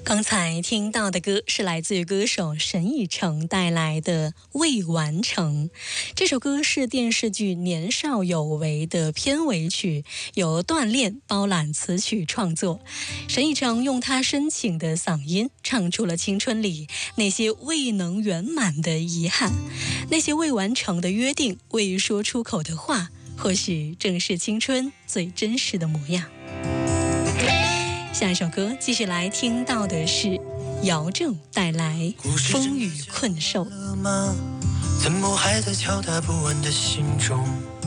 刚才听到的歌是来自于歌手沈以诚带来的《未完成》。这首歌是电视剧《年少有为》的片尾曲，由锻炼包揽词曲创作。沈以诚用他深情的嗓音唱出了青春里那些未能圆满的遗憾，那些未完成的约定，未说出口的话，或许正是青春最真实的模样。下一首歌继续来听到的是姚正带来《风雨困兽》。 怎么还在敲打不安的心中？